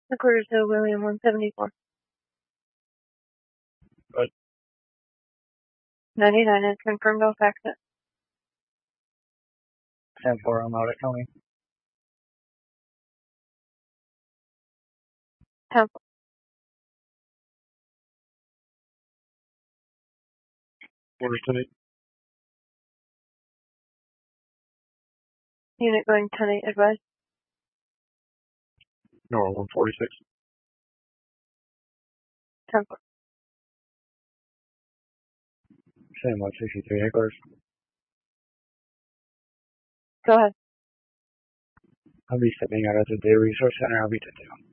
The quarter to William 174. Good. 99 is confirmed off exit. 10-4, I'm out at County. 10-4. Orders today. Unit going 10-8, advise. Nora 146. 10-4. Same 163 acres. Go ahead. I'll be stepping out of the Day Resource Center. I'll be 10-2.